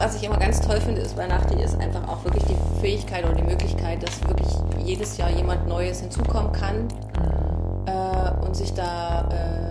was ich immer ganz toll finde, ist bei Nachti, ist einfach auch wirklich die Fähigkeit oder die Möglichkeit, dass wirklich jedes Jahr jemand Neues hinzukommen kann und sich da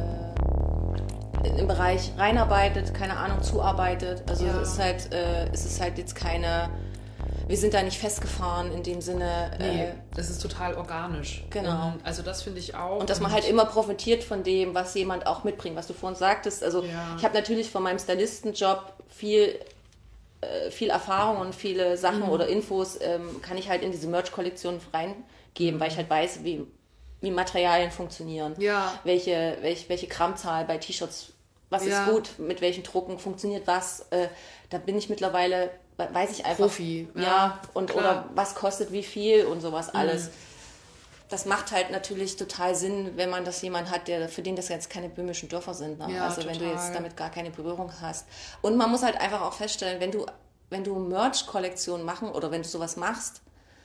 im Bereich reinarbeitet, keine Ahnung, zuarbeitet. Also es ist halt jetzt keine, wir sind da nicht festgefahren in dem Sinne. Nee, das ist total organisch. Genau. Und also das finde ich auch. Und dass man halt immer profitiert von dem, was jemand auch mitbringt, was du vorhin sagtest. Also ich habe natürlich von meinem Stylistenjob viel Erfahrung und viele Sachen oder Infos kann ich halt in diese Merch-Kollektion reingeben, weil ich halt weiß, wie Materialien funktionieren, welche Grammzahl bei T-Shirts, was ist gut, mit welchen Drucken funktioniert was. Da bin ich mittlerweile, weiß ich einfach. Profi. Oder was kostet wie viel und sowas alles. Das macht halt natürlich total Sinn, wenn man das jemand hat, für den das jetzt keine böhmischen Dörfer sind. Ne? Ja, also total. wenn du jetzt damit gar keine Berührung hast. Und man muss halt einfach auch feststellen, wenn du Merch-Kollektionen machen oder wenn du sowas machst,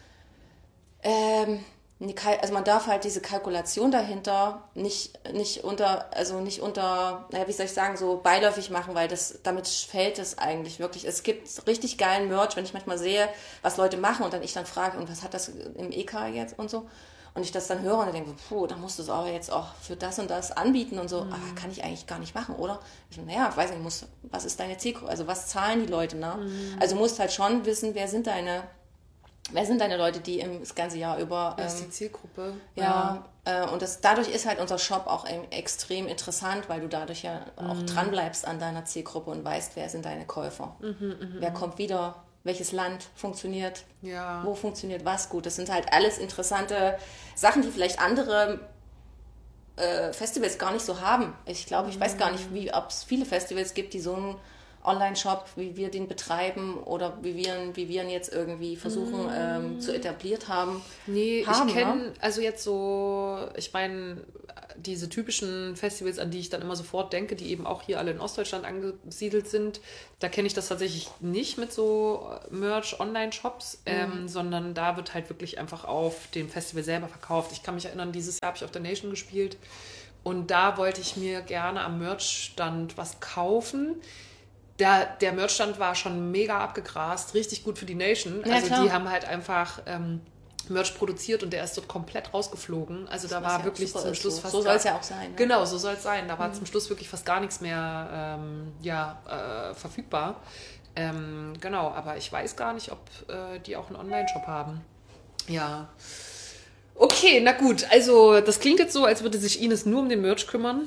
also man darf halt diese Kalkulation dahinter nicht unter, naja, wie soll ich sagen, so beiläufig machen, weil damit fällt es eigentlich wirklich. Es gibt richtig geilen Merch, wenn ich manchmal sehe, was Leute machen und ich dann frage, und was hat das im EK jetzt und so? Und ich das dann höre und dann denke, da musst du es aber jetzt auch für das und das anbieten und so. Aber kann ich eigentlich gar nicht machen, oder? Ich so, naja, weiß nicht, was ist deine Zielgruppe? Also was zahlen die Leute, ne? Also du musst halt schon wissen, wer sind deine Leute, die das ganze Jahr über... Wer ist die Zielgruppe? Und dadurch ist halt unser Shop auch extrem interessant, weil du dadurch ja auch dranbleibst an deiner Zielgruppe und weißt, wer sind deine Käufer. Wer kommt wieder, welches Land funktioniert, wo funktioniert was gut. Das sind halt alles interessante Sachen, die vielleicht andere Festivals gar nicht so haben. Ich glaube, ich weiß gar nicht, ob es viele Festivals gibt, die so einen Online-Shop, wie wir den betreiben oder wie wir ihn jetzt irgendwie versuchen zu etabliert haben. Nee, ich kenne, also jetzt so, ich meine, diese typischen Festivals, an die ich dann immer sofort denke, die eben auch hier alle in Ostdeutschland angesiedelt sind, da kenne ich das tatsächlich nicht mit so Merch-Online-Shops, sondern da wird halt wirklich einfach auf dem Festival selber verkauft. Ich kann mich erinnern, dieses Jahr habe ich auf der Nation gespielt und da wollte ich mir gerne am Merch-Stand was kaufen. Der Merchstand war schon mega abgegrast, richtig gut für die Nation. Ja, also klar. die haben halt einfach Merch produziert und der ist dort komplett rausgeflogen. Also da war wirklich zum Schluss fast... So soll es ja auch sein. Ne? Genau, so soll es sein. Da war zum Schluss wirklich fast gar nichts mehr verfügbar. Genau, aber ich weiß gar nicht, ob die auch einen Online-Shop haben. Ja. Okay, na gut. Also das klingt jetzt so, als würde sich Ines nur um den Merch kümmern.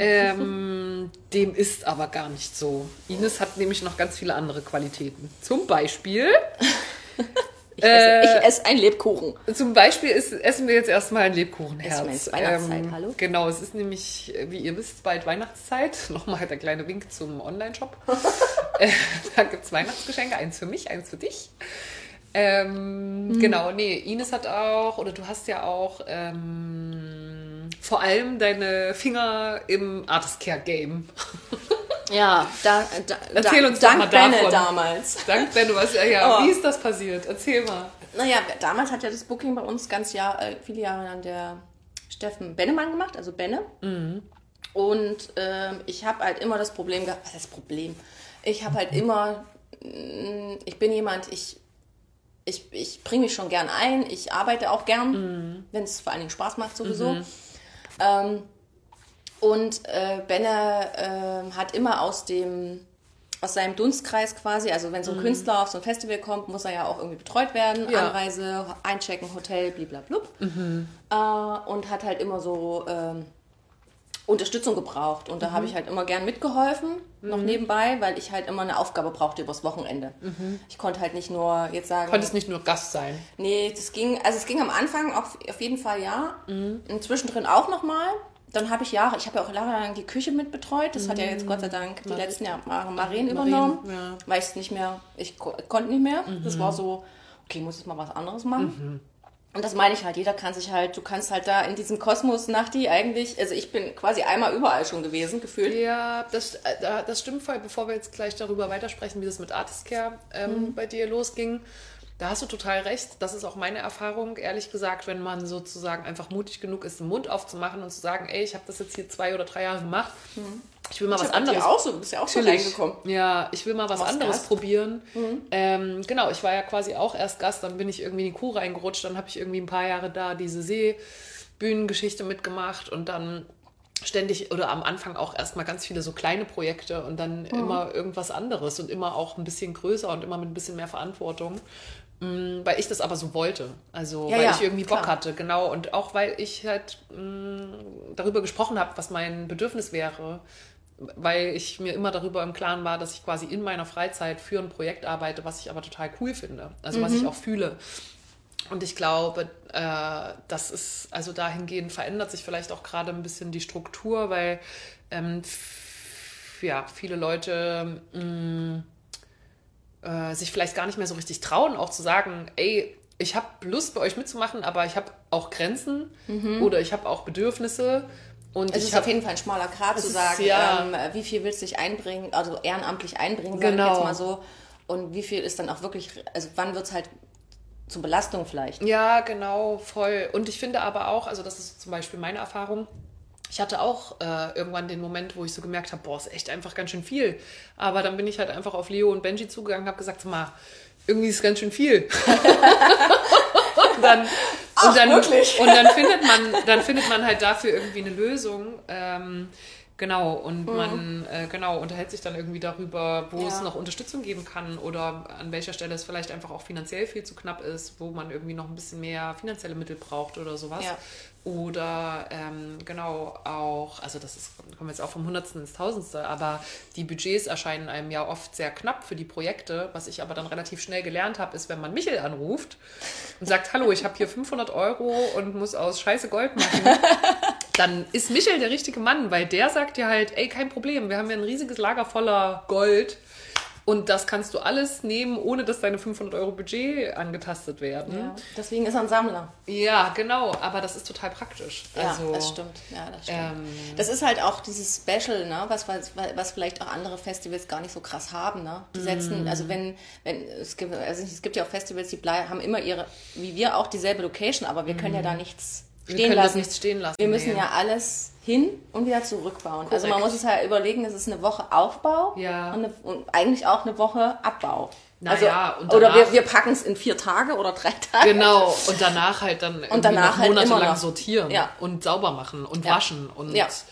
Dem ist aber gar nicht so. Ines hat nämlich noch ganz viele andere Qualitäten. Zum Beispiel... Ich esse einen Lebkuchen. Zum Beispiel essen wir jetzt erstmal ein Lebkuchenherz. Es ist Weihnachtszeit, hallo? Genau, es ist nämlich, wie ihr wisst, bald Weihnachtszeit. Nochmal der kleine Wink zum Online-Shop. Da gibt es Weihnachtsgeschenke, eins für mich, eins für dich. Genau, nee, Ines hat auch, oder du hast ja auch vor allem deine Finger im Artist-Care-Game. Ja, erzähl uns doch mal davon. Benne damals. Dank Benne, wie ist das passiert? Erzähl mal. Naja, damals hat ja das Booking bei uns viele Jahre lang der Steffen Bennemann gemacht, also Benne. Und ich habe halt immer das Problem gehabt, was ist das Problem? Ich habe halt immer, ich bin jemand, ich bringe mich schon gern ein, ich arbeite auch gern, wenn es vor allen Dingen Spaß macht sowieso. Und Benne hat immer aus seinem Dunstkreis quasi, also wenn so ein Künstler auf so ein Festival kommt, muss er ja auch irgendwie betreut werden, Anreise, einchecken, Hotel, bliblablub. Und hat halt immer so Unterstützung gebraucht. Und da habe ich halt immer gern mitgeholfen, noch nebenbei, weil ich halt immer eine Aufgabe brauchte übers Wochenende. Ich konnte halt nicht nur jetzt sagen... Konntest nicht nur Gast sein? Nee, es ging am Anfang auf jeden Fall inzwischen drin auch nochmal. Dann habe ich ja auch jahrelang die Küche mitbetreut. Das hat ja jetzt Gott sei Dank die letzten Jahre Maren übernommen, weil ich konnte nicht mehr. Das war so, okay, muss ich mal was anderes machen. Und das meine ich halt, du kannst halt da in diesem Kosmos Nachti eigentlich, also ich bin quasi einmal überall schon gewesen, gefühlt. Ja, das stimmt voll. Bevor wir jetzt gleich darüber weitersprechen, wie das mit Artist Care bei dir losging, da hast du total recht. Das ist auch meine Erfahrung, ehrlich gesagt, wenn man sozusagen einfach mutig genug ist, den Mund aufzumachen und zu sagen, ey, ich habe das jetzt hier 2 oder 3 Jahre gemacht, Ich will mal was Du anderes. bist ja auch so Natürlich. reingekommen. Ja, ich will mal was Warst anderes Gast? probieren. Genau, ich war ja quasi auch erst Gast, dann bin ich irgendwie in die Kuh reingerutscht, dann habe ich irgendwie ein paar Jahre da diese Seebühnengeschichte mitgemacht und dann ständig oder am Anfang auch erstmal ganz viele so kleine Projekte und dann immer irgendwas anderes und immer auch ein bisschen größer und immer mit ein bisschen mehr Verantwortung. Weil ich das aber so wollte. Also weil ich irgendwie Bock hatte, genau. Und auch weil ich halt darüber gesprochen habe, was mein Bedürfnis wäre. Weil ich mir immer darüber im Klaren war, dass ich quasi in meiner Freizeit für ein Projekt arbeite, was ich aber total cool finde. Also was ich auch fühle. Und ich glaube, das ist, also dahingehend verändert sich vielleicht auch gerade ein bisschen die Struktur, weil viele Leute sich vielleicht gar nicht mehr so richtig trauen, auch zu sagen, ey, ich habe Lust bei euch mitzumachen, aber ich habe auch Grenzen oder ich habe auch Bedürfnisse. Und Es ist auf jeden Fall ein schmaler Grat zu sagen, wie viel willst du dich einbringen, also ehrenamtlich einbringen, sage ich jetzt mal so. Und wie viel ist dann auch wirklich, also wann wird es halt zur Belastung vielleicht? Ja, genau, voll. Und ich finde aber auch, also das ist zum Beispiel meine Erfahrung, ich hatte auch irgendwann den Moment, wo ich so gemerkt habe, boah, ist echt einfach ganz schön viel. Aber dann bin ich halt einfach auf Leo und Benji zugegangen und habe gesagt, sag mal, irgendwie ist es ganz schön viel. Wirklich? Und dann findet man halt dafür irgendwie eine Lösung. Genau, und man unterhält sich dann irgendwie darüber, wo es noch Unterstützung geben kann oder an welcher Stelle es vielleicht einfach auch finanziell viel zu knapp ist, wo man irgendwie noch ein bisschen mehr finanzielle Mittel braucht oder sowas. Ja. Oder auch, also kommen wir jetzt auch vom Hundertsten ins Tausendste, aber die Budgets erscheinen einem ja oft sehr knapp für die Projekte. Was ich aber dann relativ schnell gelernt habe, ist, wenn man Michel anruft und sagt, hallo, ich habe hier 500 Euro und muss aus Scheiße Gold machen, dann ist Michel der richtige Mann, weil der sagt dir halt, ey, kein Problem, wir haben ja ein riesiges Lager voller Gold und das kannst du alles nehmen, ohne dass deine 500 Euro Budget angetastet werden. Ja, deswegen ist er ein Sammler. Ja, genau, aber das ist total praktisch. Ja, Also, das stimmt. Ja, das stimmt. Das ist halt auch dieses Special, ne, was vielleicht auch andere Festivals gar nicht so krass haben. Ne? Die setzen, also es gibt ja auch Festivals, die haben immer wie wir auch, dieselbe Location, aber wir können ja da nichts stehen lassen. Wir müssen ja alles hin und wieder zurückbauen. Korrekt. Also man muss es halt überlegen, es ist eine Woche Aufbau und eigentlich auch eine Woche Abbau. Oder wir packen es in 4 Tage oder 3 Tage. Genau, und danach halt dann noch monatelang sortieren und sauber machen und waschen und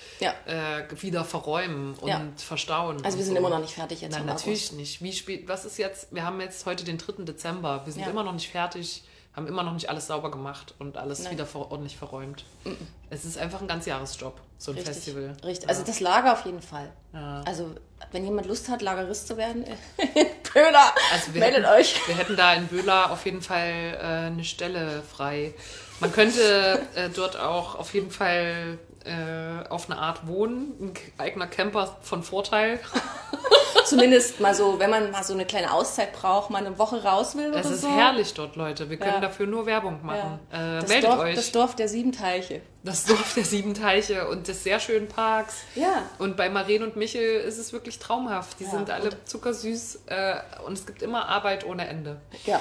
wieder verräumen und verstauen. Also wir sind immer noch nicht fertig jetzt. Nein, natürlich nicht. Wie spät, was ist jetzt, wir haben jetzt heute den 3. Dezember, wir sind immer noch nicht fertig, haben immer noch nicht alles sauber gemacht und alles wieder ordentlich verräumt. Es ist einfach ein Ganzjahresjob, so ein Festival. Richtig, also das Lager auf jeden Fall. Ja. Also wenn jemand Lust hat, Lagerist zu werden, Böhler, meldet euch. Wir hätten da in Böhler auf jeden Fall eine Stelle frei. Man könnte dort auch auf jeden Fall auf eine Art wohnen, ein eigener Camper von Vorteil. Zumindest mal so, wenn man mal so eine kleine Auszeit braucht, mal eine Woche raus will oder so. Es ist herrlich dort, Leute. Wir können dafür nur Werbung machen. Meldet euch. Das Dorf der 7 Teiche. Das Dorf der 7 Teiche und des sehr schönen Parks. Ja. Und bei Maren und Michel ist es wirklich traumhaft. Die sind alle zuckersüß und es gibt immer Arbeit ohne Ende. Ja.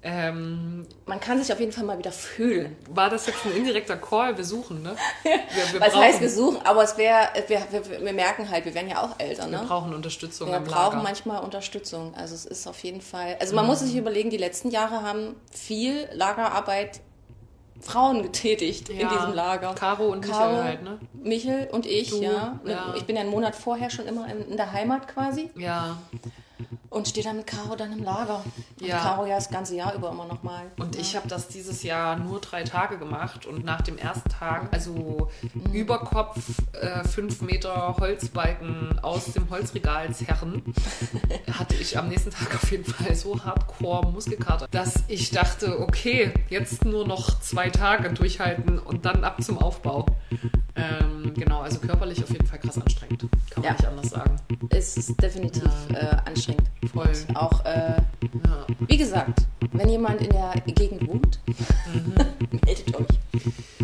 Man kann sich auf jeden Fall mal wieder fühlen. War das jetzt ein indirekter Call? Wir suchen, ne? Was heißt wir suchen? Aber wir merken halt, wir werden ja auch älter, ne? Wir brauchen Unterstützung im Lager. Wir brauchen manchmal Unterstützung. Also es ist auf jeden Fall... Also man muss sich überlegen, die letzten Jahre haben viel Lagerarbeit Frauen getätigt in diesem Lager. Caro und Michel halt, ne? Michel und ich, Ich bin ja einen Monat vorher schon immer in der Heimat quasi. Ja. Und stehe dann mit Caro dann im Lager. Und Caro das ganze Jahr über immer noch mal. Und ich habe das dieses Jahr nur 3 Tage gemacht und nach dem ersten Tag, also über Kopf 5 Meter Holzbalken aus dem Holzregal zerren, hatte ich am nächsten Tag auf jeden Fall so hardcore Muskelkater, dass ich dachte, okay, jetzt nur noch 2 Tage durchhalten und dann ab zum Aufbau. Genau, also körperlich auf jeden Fall krass anstrengend. Kann man nicht anders sagen. Es ist definitiv anstrengend. Voll. Und auch, wie gesagt, wenn jemand in der Gegend wohnt, meldet euch.